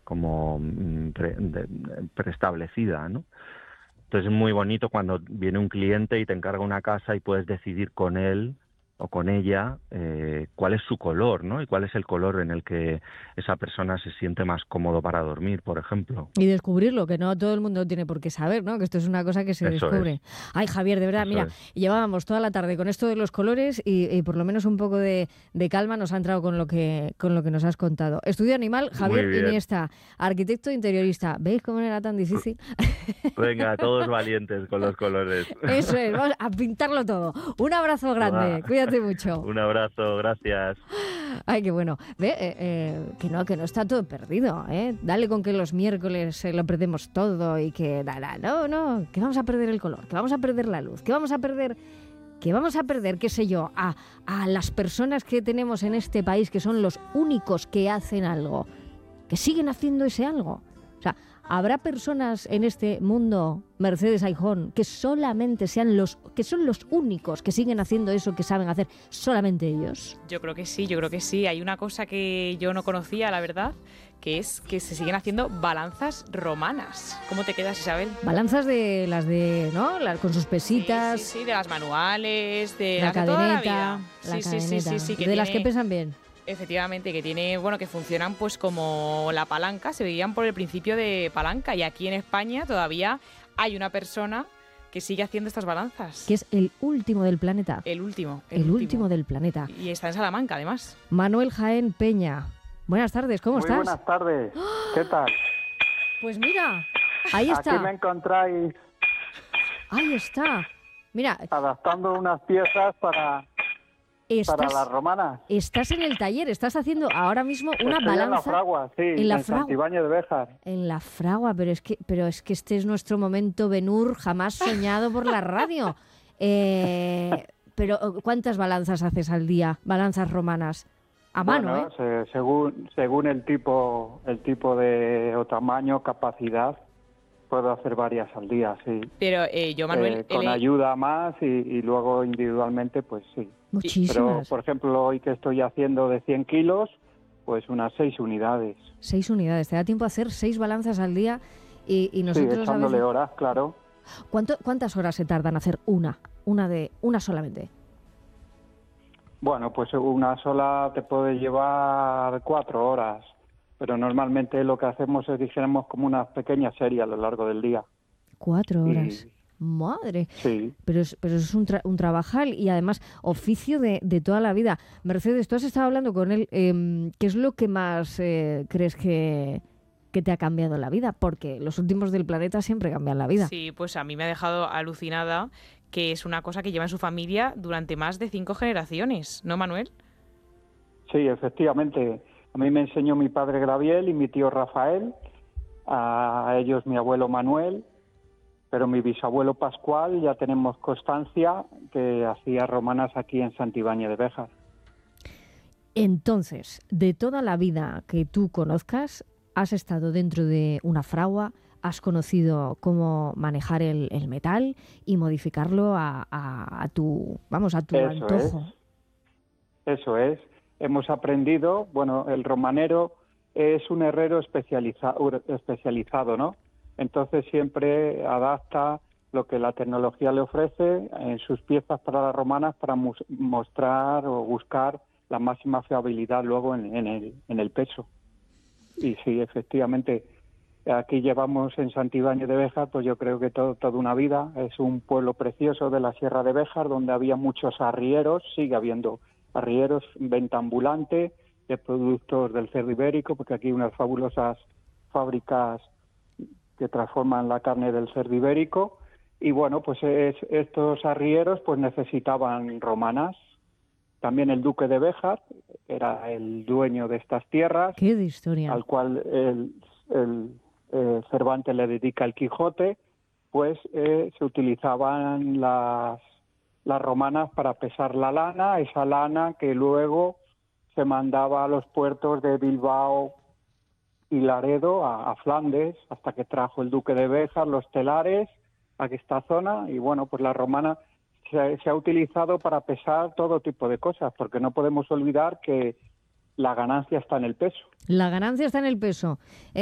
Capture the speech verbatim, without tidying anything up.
como mm, pre, de, preestablecida, ¿no? Entonces es muy bonito cuando viene un cliente y te encarga una casa y puedes decidir con él o con ella eh, cuál es su color, ¿no? Y cuál es el color en el que esa persona se siente más cómodo para dormir, por ejemplo. Y descubrirlo, que no todo el mundo tiene por qué saber, ¿no? Que esto es una cosa que se Eso es, descubre. Ay, Javier, de verdad, eso mira, es. llevábamos toda la tarde con esto de los colores y, y por lo menos un poco de, de calma nos ha entrado con lo que con lo que nos has contado. Estudio animal, Muy Javier bien. Iniesta, arquitecto interiorista. ¿Veis cómo no era tan difícil? Venga, todos valientes con los colores. Eso es, vamos a pintarlo todo. Un abrazo Va. grande, cuídate mucho. Un abrazo, gracias. Ay, qué bueno. Ve, eh, eh, que no, que no está todo perdido, ¿eh? Dale con que los miércoles eh, lo perdemos todo y que... Da, da, no, no, que vamos a perder el color, que vamos a perder la luz, que vamos a perder... Que vamos a perder, qué sé yo, a, a las personas que tenemos en este país que son los únicos que hacen algo, que siguen haciendo ese algo. O sea, ¿habrá personas en este mundo, Mercedes Aijón, que solamente sean los, que son los únicos que siguen haciendo eso que saben hacer solamente ellos? Yo creo que sí, yo creo que sí. Hay una cosa que yo no conocía, la verdad, que es que se siguen haciendo balanzas romanas. ¿Cómo te quedas, Isabel? Balanzas de las de, ¿no? Las, con sus pesitas. Sí, sí, sí, de las manuales, de la las de toda la cadeneta, vida. la Sí, sí, cadeneta, sí, sí, sí, que de tiene, las que pesan bien. efectivamente, que tiene, bueno, que funcionan pues como la palanca, se veían por el principio de palanca, y aquí en España todavía hay una persona que sigue haciendo estas balanzas. Que es el último del planeta. El último. El, el último. último del planeta. Y está en Salamanca, además. Manuel Jaén Peña. Buenas tardes, ¿cómo Muy estás? Buenas tardes, ¿qué tal? Pues mira, ahí está. Aquí me encontráis. Ahí está. Mira, adaptando unas piezas para, estás, para las romanas. Estás en el taller, estás haciendo ahora mismo una Estoy balanza. En la fragua, sí, en, la en fragua. Santibáñez de Béjar. En la fragua, pero es que, pero es que este es nuestro momento Ben-Hur jamás soñado por la radio. Eh, pero ¿cuántas balanzas haces al día? Balanzas romanas. A mano, bueno, ¿eh? Se, según según el tipo el tipo de o tamaño, capacidad, puedo hacer varias al día, sí. Pero eh, yo, Manuel... Eh, con L... ayuda más y, y luego individualmente, pues sí. Muchísimas. Pero, por ejemplo, hoy que estoy haciendo de cien kilos, pues unas seis unidades. Seis unidades. Te da tiempo a hacer seis balanzas al día y, y nosotros... Sí, echándole a veces... horas, claro. ¿Cuánto, ¿Cuántas horas se tardan en hacer una? Una de una solamente. Bueno, pues una sola te puede llevar cuatro horas, pero normalmente lo que hacemos es, dijéramos, como una pequeña serie a lo largo del día. Cuatro horas. Y... Madre. Sí. Pero es, pero es un, tra un trabajal y además oficio de, de toda la vida. Mercedes, tú has estado hablando con él. Eh, ¿Qué es lo que más eh, crees que, que te ha cambiado la vida? Porque los últimos del planeta siempre cambian la vida. Sí, pues a mí me ha dejado alucinada, que es una cosa que lleva en su familia durante más de cinco generaciones, ¿no, Manuel? Sí, efectivamente. A mí me enseñó mi padre Gabriel y mi tío Rafael, a ellos mi abuelo Manuel, pero mi bisabuelo Pascual ya tenemos constancia que hacía romanas aquí en Santibáñez de Béjar. Entonces, de toda la vida que tú conozcas, has estado dentro de una fragua, has conocido cómo manejar el, el metal y modificarlo a, a, a tu, vamos, a tu Eso antojo. Es. Eso es. Hemos aprendido, bueno, el romanero es un herrero especializa, especializado, ¿no? Entonces siempre adapta lo que la tecnología le ofrece en sus piezas para las romanas para mostrar o buscar la máxima fiabilidad luego en, en, el, en el peso. Y sí, efectivamente, aquí llevamos en Santibáñez de Béjar, pues yo creo que todo, toda una vida. Es un pueblo precioso de la Sierra de Béjar, donde había muchos arrieros, sigue habiendo arrieros, venta ambulante de productos del cerdo ibérico, porque aquí hay unas fabulosas fábricas que transforman la carne del cerdo ibérico. Y bueno, pues es, estos arrieros pues necesitaban romanas. También el duque de Béjar era el dueño de estas tierras. ¡Qué de historia! Al cual el, el, el Cervantes le dedica el Quijote, pues eh, se utilizaban las, las romanas para pesar la lana, esa lana que luego se mandaba a los puertos de Bilbao y Laredo, a, a Flandes, hasta que trajo el duque de Béjar los telares a esta zona. Y bueno, pues la romana se, se ha utilizado para pesar todo tipo de cosas, porque no podemos olvidar que la ganancia está en el peso. La ganancia está en el peso.